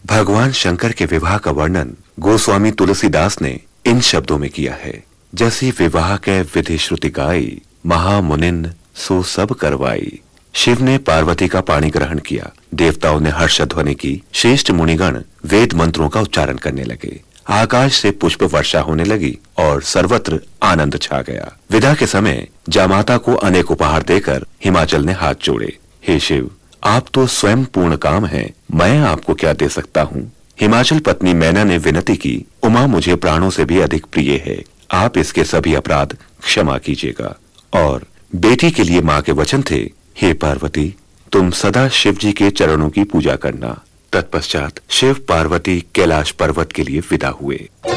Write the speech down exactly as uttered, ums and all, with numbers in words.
भगवान शंकर के विवाह का वर्णन गोस्वामी तुलसीदास ने इन शब्दों में किया है। जैसी विवाह के विधि श्रुति गाई, महामुनिन सो सब करवाई। शिव ने पार्वती का पाणी ग्रहण किया, देवताओं ने हर्षध्वनि की, श्रेष्ठ मुनिगण वेद मंत्रों का उच्चारण करने लगे, आकाश से पुष्प वर्षा होने लगी और सर्वत्र आनंद छा गया। विदा के समय जामाता को अनेक उपहार देकर हिमाचल ने हाथ जोड़े। हे शिव, आप तो स्वयं पूर्ण काम हैं, मैं आपको क्या दे सकता हूँ। हिमाचल पत्नी मैना ने विनती की, उमा मुझे प्राणों से भी अधिक प्रिय है, आप इसके सभी अपराध क्षमा कीजिएगा। और बेटी के लिए माँ के वचन थे, हे पार्वती, तुम सदा शिव जी के चरणों की पूजा करना। तत्पश्चात शिव पार्वती कैलाश पर्वत के लिए विदा हुए।